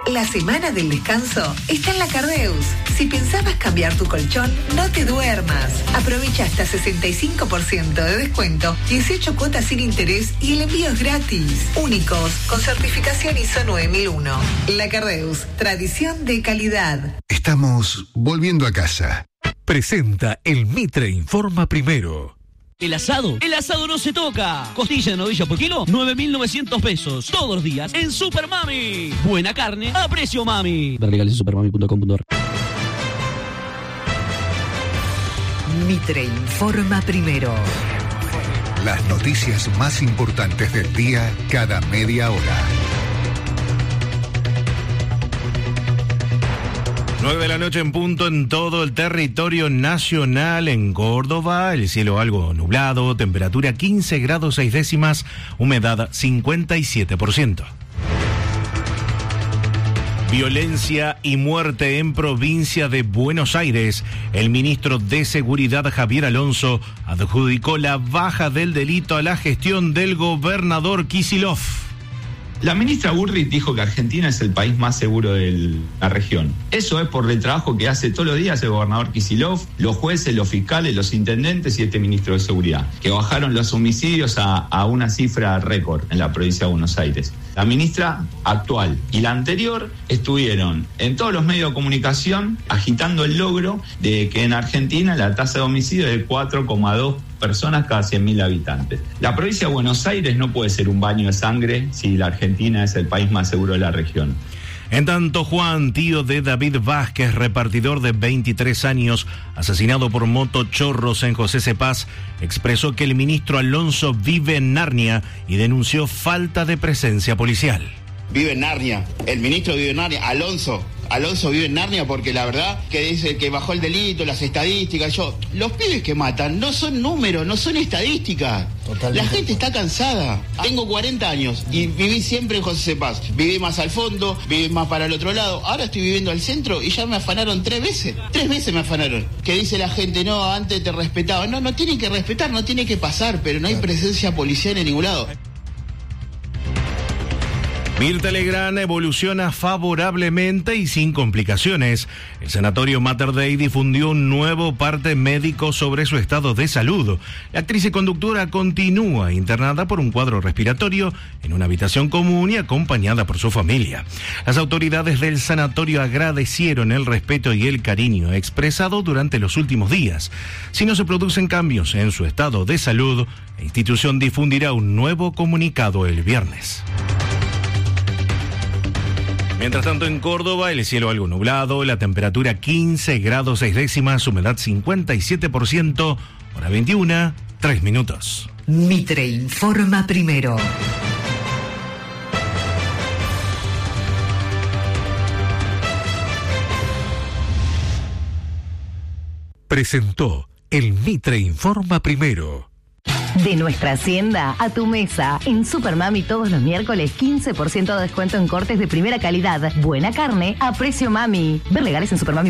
La semana del descanso está en la Cardeus. Si pensabas cambiar tu colchón, no te duermas. Aprovecha hasta 65% de descuento, 18 cuotas sin interés y el envío es gratis. Únicos, con certificación ISO 9001. La Cardeus, tradición de calidad. Estamos volviendo a casa. Presenta el Mitre Informa Primero. ¿El asado? ¡El asado no se toca! Costilla de novilla por kilo, 9.900 pesos. Todos los días en Super Mami. Buena carne a precio mami. Ver legales en supermami.com.ar. Mitre Informa Primero. Las noticias más importantes del día cada media hora. 9 de la noche en punto en todo el territorio nacional. En Córdoba, el cielo algo nublado, temperatura 15 grados 6 décimas, humedad 57%. Violencia y muerte en provincia de Buenos Aires. El ministro de Seguridad, Javier Alonso, adjudicó la baja del delito a la gestión del gobernador Kicillof. La ministra Bullrich dijo que Argentina es el país más seguro de la región. Eso es por el trabajo que hace todos los días el gobernador Kicillof, los jueces, los fiscales, los intendentes y este ministro de Seguridad, que bajaron los homicidios a una cifra récord en la provincia de Buenos Aires. La ministra actual y la anterior estuvieron en todos los medios de comunicación agitando el logro de que en Argentina la tasa de homicidio es de 4,2 personas cada 100.000 habitantes. La provincia de Buenos Aires no puede ser un baño de sangre si la Argentina es el país más seguro de la región. En tanto, Juan, tío de David Vázquez, repartidor de 23 años, asesinado por motochorros en José Cepaz, expresó que el ministro Alonso vive en Narnia y denunció falta de presencia policial. Vive en Narnia, el ministro vive en Narnia, Alonso vive en Narnia porque la verdad que dice que bajó el delito, las estadísticas, los pibes que matan no son números, no son estadísticas. Totalmente. La gente está cansada. Tengo 40 años y viví siempre en José Cepaz. Viví más al fondo, viví más para el otro lado. Ahora estoy viviendo al centro y ya me afanaron 3 veces. 3 veces me afanaron. Que dice la gente, no, antes te respetaban. No tienen que respetar, no tiene que pasar, pero no hay presencia policial en ningún lado. Mirta Legrand evoluciona favorablemente y sin complicaciones. El Sanatorio Mater Dei difundió un nuevo parte médico sobre su estado de salud. La actriz y conductora continúa internada por un cuadro respiratorio en una habitación común y acompañada por su familia. Las autoridades del sanatorio agradecieron el respeto y el cariño expresado durante los últimos días. Si no se producen cambios en su estado de salud, la institución difundirá un nuevo comunicado el viernes. Mientras tanto, en Córdoba, el cielo algo nublado, la temperatura 15 grados 6 décimas, humedad 57%, hora 21, 3 minutos. Mitre Informa Primero. Presentó el Mitre Informa Primero. De nuestra hacienda a tu mesa. En Super Mami todos los miércoles 15% de descuento en cortes de primera calidad. Buena carne a precio mami. Ver legales en supermami.com.ar.